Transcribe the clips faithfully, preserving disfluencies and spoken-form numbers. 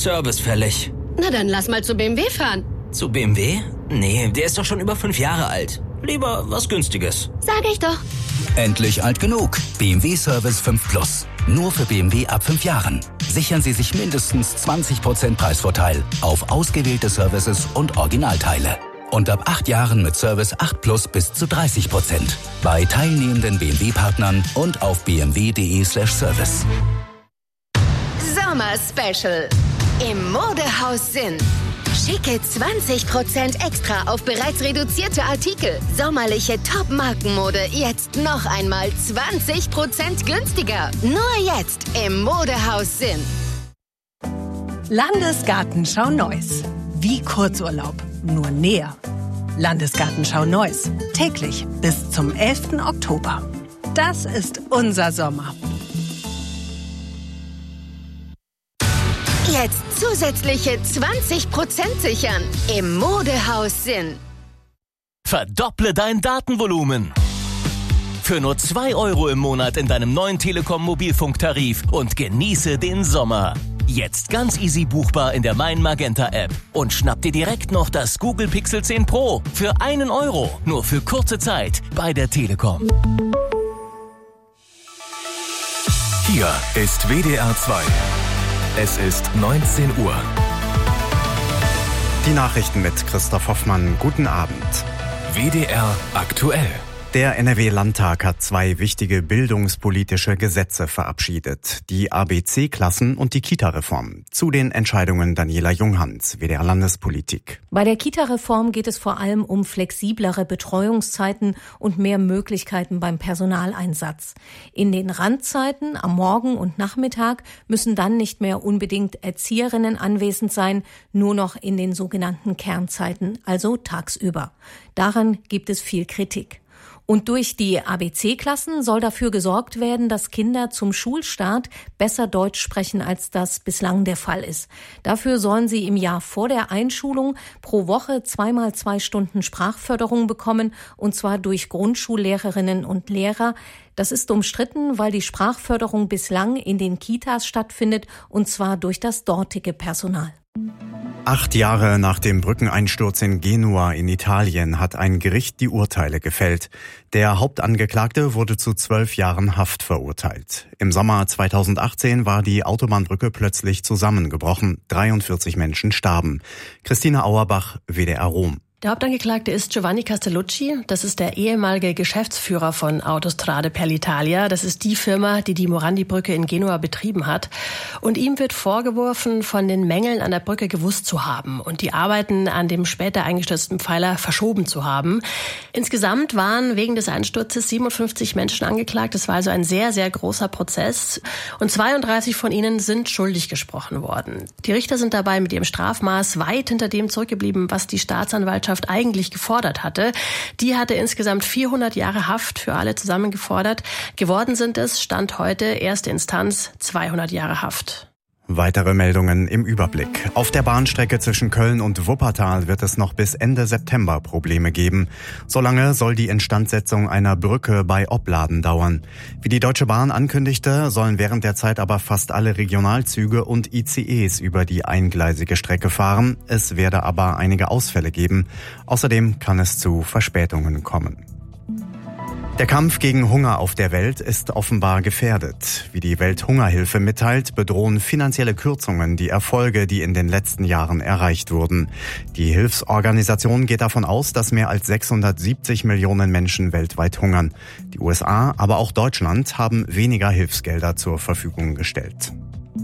Service fällig. Na dann lass mal zu B M W fahren. Zu B M W? Nee, der ist doch schon über fünf Jahre alt. Lieber was Günstiges. Sag ich doch. Endlich alt genug. B M W Service fünf Plus. Nur für B M W ab fünf Jahren. Sichern Sie sich mindestens zwanzig Prozent Preisvorteil auf ausgewählte Services und Originalteile. Und ab acht Jahren mit Service acht Plus bis zu dreißig Prozent. Bei teilnehmenden B M W-Partnern und auf b m w punkt d e slash service. Sommer Special. Im Modehaus Sinn. Schicke zwanzig Prozent extra auf bereits reduzierte Artikel. Sommerliche Top-Markenmode jetzt noch einmal zwanzig Prozent günstiger. Nur jetzt im Modehaus Sinn. Landesgartenschau Neuss. Wie Kurzurlaub, nur näher. Landesgartenschau Neuss. Täglich bis zum elften Oktober. Das ist unser Sommer. Jetzt zusätzliche zwanzig Prozent sichern im Modehaus Sinn. Verdopple dein Datenvolumen. Für nur zwei Euro im Monat in deinem neuen Telekom Mobilfunktarif und genieße den Sommer. Jetzt ganz easy buchbar in der Mein Magenta App. Und schnapp dir direkt noch das Google Pixel zehn Pro für einen Euro. Nur für kurze Zeit bei der Telekom. Hier ist W D R zwei. Es ist neunzehn Uhr. Die Nachrichten mit Christoph Hoffmann. Guten Abend. W D R aktuell. Der N R W-Landtag hat zwei wichtige bildungspolitische Gesetze verabschiedet. Die A B C-Klassen und die Kita-Reform. Zu den Entscheidungen Daniela Junghans, W D R Landespolitik. Bei der Kita-Reform geht es vor allem um flexiblere Betreuungszeiten und mehr Möglichkeiten beim Personaleinsatz. In den Randzeiten am Morgen und Nachmittag müssen dann nicht mehr unbedingt Erzieherinnen anwesend sein, nur noch in den sogenannten Kernzeiten, also tagsüber. Daran gibt es viel Kritik. Und durch die A B C-Klassen soll dafür gesorgt werden, dass Kinder zum Schulstart besser Deutsch sprechen, als das bislang der Fall ist. Dafür sollen sie im Jahr vor der Einschulung pro Woche zweimal zwei Stunden Sprachförderung bekommen, und zwar durch Grundschullehrerinnen und Lehrer. Das ist umstritten, weil die Sprachförderung bislang in den Kitas stattfindet, und zwar durch das dortige Personal. Acht Jahre nach dem Brückeneinsturz in Genua in Italien hat ein Gericht die Urteile gefällt. Der Hauptangeklagte wurde zu zwölf Jahren Haft verurteilt. Im Sommer zweitausendachtzehn war die Autobahnbrücke plötzlich zusammengebrochen. dreiundvierzig Menschen starben. Christina Auerbach, W D R Rom. Der Hauptangeklagte ist Giovanni Castellucci. Das ist der ehemalige Geschäftsführer von Autostrade per l'Italia. Das ist die Firma, die die Morandi-Brücke in Genua betrieben hat. Und ihm wird vorgeworfen, von den Mängeln an der Brücke gewusst zu haben und die Arbeiten an dem später eingestürzten Pfeiler verschoben zu haben. Insgesamt waren wegen des Einsturzes siebenundfünfzig Menschen angeklagt. Das war also ein sehr, sehr großer Prozess. Und zweiunddreißig von ihnen sind schuldig gesprochen worden. Die Richter sind dabei mit ihrem Strafmaß weit hinter dem zurückgeblieben, was die Staatsanwaltschaft eigentlich gefordert hatte. Die hatte insgesamt vierhundert Jahre Haft für alle zusammen gefordert. Geworden sind es, Stand heute, erste Instanz, zweihundert Jahre Haft. Weitere Meldungen im Überblick. Auf der Bahnstrecke zwischen Köln und Wuppertal wird es noch bis Ende September Probleme geben. Solange soll die Instandsetzung einer Brücke bei Opladen dauern. Wie die Deutsche Bahn ankündigte, sollen während der Zeit aber fast alle Regionalzüge und I C Es über die eingleisige Strecke fahren. Es werde aber einige Ausfälle geben. Außerdem kann es zu Verspätungen kommen. Der Kampf gegen Hunger auf der Welt ist offenbar gefährdet. Wie die Welthungerhilfe mitteilt, bedrohen finanzielle Kürzungen die Erfolge, die in den letzten Jahren erreicht wurden. Die Hilfsorganisation geht davon aus, dass mehr als sechshundertsiebzig Millionen Menschen weltweit hungern. Die U S A, aber auch Deutschland haben weniger Hilfsgelder zur Verfügung gestellt.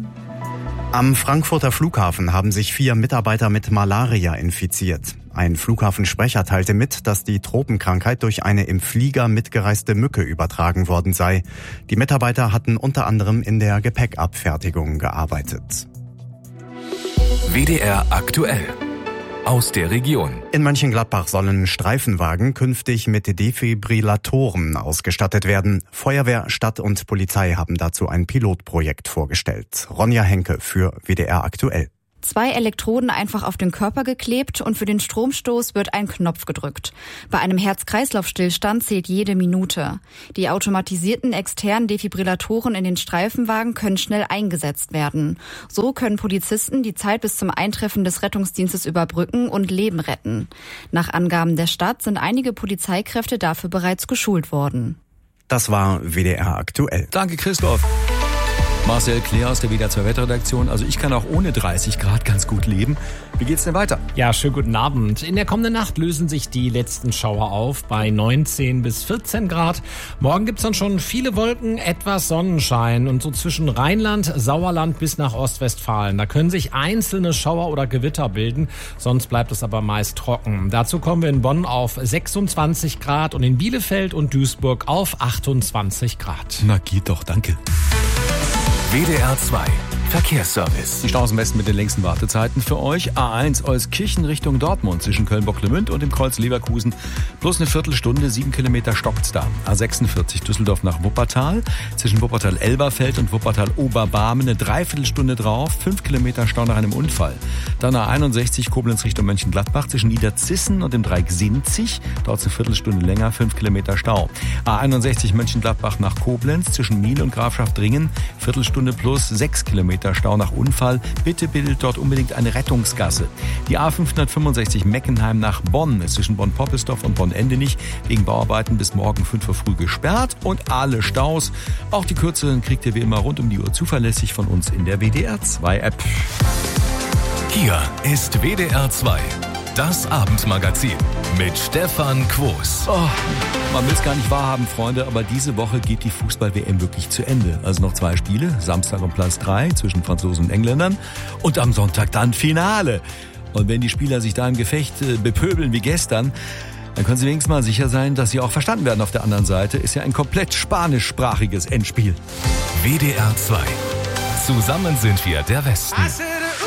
Am Frankfurter Flughafen haben sich vier Mitarbeiter mit Malaria infiziert. Ein Flughafensprecher teilte mit, dass die Tropenkrankheit durch eine im Flieger mitgereiste Mücke übertragen worden sei. Die Mitarbeiter hatten unter anderem in der Gepäckabfertigung gearbeitet. W D R aktuell. Aus der Region. In Mönchengladbach sollen Streifenwagen künftig mit Defibrillatoren ausgestattet werden. Feuerwehr, Stadt und Polizei haben dazu ein Pilotprojekt vorgestellt. Ronja Henke für W D R aktuell. Zwei Elektroden einfach auf den Körper geklebt und für den Stromstoß wird ein Knopf gedrückt. Bei einem Herz-Kreislauf-Stillstand zählt jede Minute. Die automatisierten externen Defibrillatoren in den Streifenwagen können schnell eingesetzt werden. So können Polizisten die Zeit bis zum Eintreffen des Rettungsdienstes überbrücken und Leben retten. Nach Angaben der Stadt sind einige Polizeikräfte dafür bereits geschult worden. Das war W D R aktuell. Danke, Christoph. Marcel Claire aus der W D R zwei Wetterredaktion. Also ich kann auch ohne dreißig Grad ganz gut leben. Wie geht's denn weiter? Ja, schönen guten Abend. In der kommenden Nacht lösen sich die letzten Schauer auf bei neunzehn bis vierzehn Grad. Morgen gibt's dann schon viele Wolken, etwas Sonnenschein und so zwischen Rheinland, Sauerland bis nach Ostwestfalen. Da können sich einzelne Schauer oder Gewitter bilden, sonst bleibt es aber meist trocken. Dazu kommen wir in Bonn auf sechsundzwanzig Grad und in Bielefeld und Duisburg auf achtundzwanzig Grad. Na geht doch, danke. W D R zwei Verkehrsservice. Die Staus am besten mit den längsten Wartezeiten für euch. A eins Euskirchen Richtung Dortmund zwischen Köln-Bocklemünd und dem Kreuz Leverkusen. Plus eine Viertelstunde, sieben Kilometer stockt's da. A sechsundvierzig Düsseldorf nach Wuppertal. Zwischen Wuppertal-Elberfeld und Wuppertal-Oberbarmen eine Dreiviertelstunde drauf. Fünf Kilometer Stau nach einem Unfall. Dann A einundsechzig Koblenz Richtung Mönchengladbach zwischen Niederzissen und dem Dreieck Sinzig. Dort eine Viertelstunde länger, fünf Kilometer Stau. A einundsechzig Mönchengladbach nach Koblenz zwischen Miel und Grafschaft-Dringen. Viertelstunde plus sechs Kilometer Stau nach Unfall. Bitte bildet dort unbedingt eine Rettungsgasse. Die A fünfhundertfünfundsechzig Meckenheim nach Bonn ist zwischen Bonn-Poppesdorf und Bonn-Endenich wegen Bauarbeiten bis morgen fünf Uhr früh gesperrt und alle Staus, auch die kürzeren, kriegt ihr wie immer rund um die Uhr zuverlässig von uns in der W D R zwei App. Hier ist W D R zwei. Das Abendmagazin mit Stefan Quos. Oh, man will es gar nicht wahrhaben, Freunde, aber diese Woche geht die Fußball-W M wirklich zu Ende. Also noch zwei Spiele, Samstag um Platz drei zwischen Franzosen und Engländern und am Sonntag dann Finale. Und wenn die Spieler sich da im Gefecht äh, bepöbeln wie gestern, dann können sie wenigstens mal sicher sein, dass sie auch verstanden werden auf der anderen Seite. Ist ja ein komplett spanischsprachiges Endspiel. W D R zwei. Zusammen sind wir der Westen.